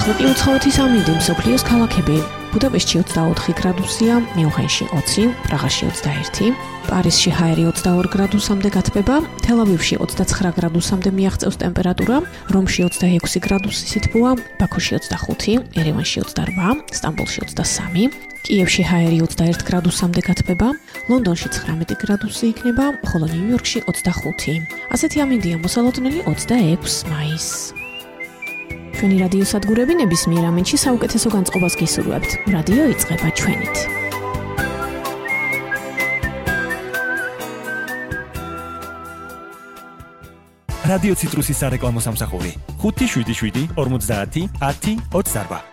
ახლა კი უცხოეთის ამინდი მსოფლიოს ქალაქები. ბუდაპეშტში 24 გრადუსია, მიუნხენში 20, პრაღაში 21, პარიზში ჰაერი 22 გრადუსამდე გათბება, თელ-ავივში 29 გრადუსამდე მიაღწევს ტემპერატურა, რომში 26 გრადუსი სითბოა, ბაქოში 25, ერევანში 28, სტამბოლში 23, კიევში ჰაერი 21 გრადუსამდე გათბება, ლონდონში 19 გრადუსი იქნება, ხოლო ნიუ-იორკში 25. ასეთი ამინდია მოსალოდნელი 26 მაისს. ჩვენი რადიო სადგურები ნებისმიერ ამინდში საუკეთესო განწყობას გისურვებთ. რადიო იწყება ჩვენით. რადიო ციტრუსის სარეკლამო სამსახური 577 50 10 28.